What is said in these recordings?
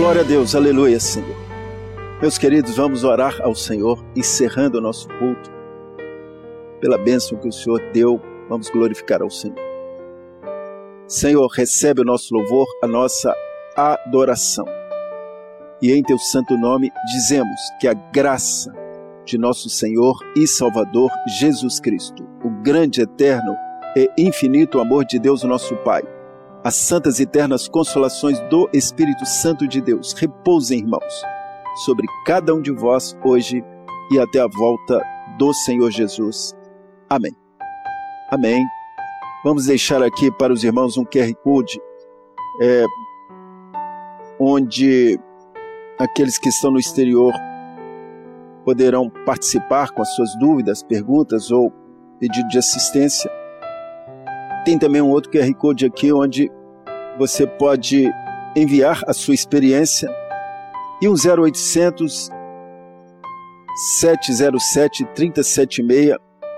Glória a Deus, aleluia, Senhor. Meus queridos, vamos orar ao Senhor, encerrando o nosso culto. Pela bênção que o Senhor deu, vamos glorificar ao Senhor. Senhor, recebe o nosso louvor, a nossa adoração. E em teu santo nome dizemos que a graça de nosso Senhor e Salvador Jesus Cristo, o grande, eterno e infinito amor de Deus, nosso Pai, as santas e eternas consolações do Espírito Santo de Deus repousem, irmãos, sobre cada um de vós hoje e até a volta do Senhor Jesus. Amém. Amém. Vamos deixar aqui para os irmãos um QR Code, onde aqueles que estão no exterior poderão participar com as suas dúvidas, perguntas ou pedido de assistência. Tem também um outro QR Code aqui onde você pode enviar a sua experiência e um 0800 707 3076,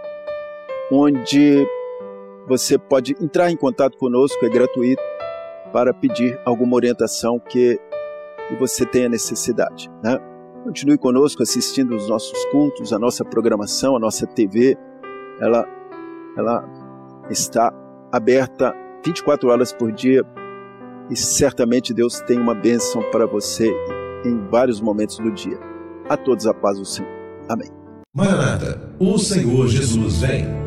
onde você pode entrar em contato conosco, é gratuito, para pedir alguma orientação que você tenha necessidade, né? Continue conosco assistindo os nossos cultos, a nossa programação, a nossa TV, ela está aberta 24 horas por dia e certamente Deus tem uma bênção para você em vários momentos do dia. A todos a paz do Senhor. Amém. Maranata, o Senhor Jesus vem.